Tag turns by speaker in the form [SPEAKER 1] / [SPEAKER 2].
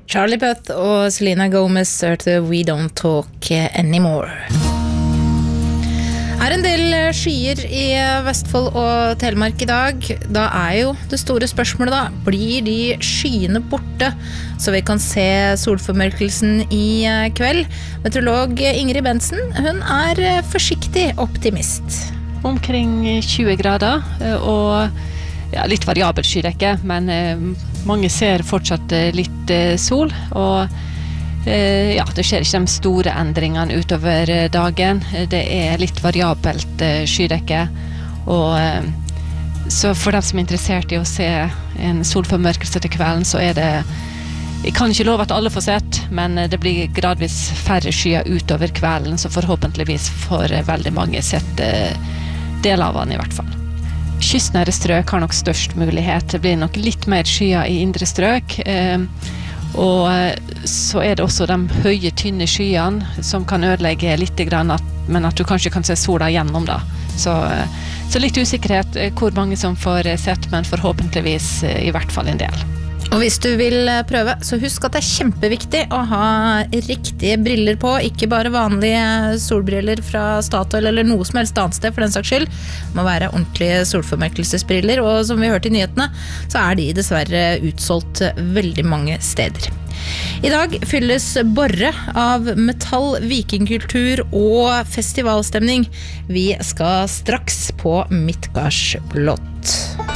[SPEAKER 1] Charlie Puth og Selena Gomez hørte We Don't Talk Anymore. En del skyer i Vestfold og Telemark i dag. Da jo det store spørsmålet da, blir de skyene borte, så vi kan se solformørkelsen i kveld? Meteorolog Ingrid Bensen, hun forsiktig optimist.
[SPEAKER 2] Omkring 20 grader, og litt variabel skydekke, men mange ser fortsatt litt sol, og det skjer ikke de store endringene utover dagen. Det litt variabelt skydekke, og så for dem som interessert i å se en solformørkelse til kvelden, så det jeg kan ikke love at alle får sett, men det blir gradvis færre skyer utover kvelden, så forhåpentligvis får veldig mange sett del av den i hvert fall. Kystnære strøk har nok størst mulighet. Det blir nok litt mer skyer i indre strøk, og så det også de høye, tynne skyene som kan ødelegge litt grann, men at du kanskje kan se sola gjennom da. Så litt usikkerhet hvor mange som får sett, men forhåpentligvis i hvert fall en del.
[SPEAKER 1] Og hvis du vil prøve, så husk at det kjempeviktig å ha riktige briller på, ikke bare vanlige solbriller fra Statoil eller noe som helst annet sted for den saks skyld. Det må være ordentlige solformørkelsesbriller, og som vi hørte i nyhetene, så de dessverre utsolgt veldig mange steder. I dag fylles Borre av metall, vikingkultur og festivalstemning. Vi skal straks på Midgardsblått.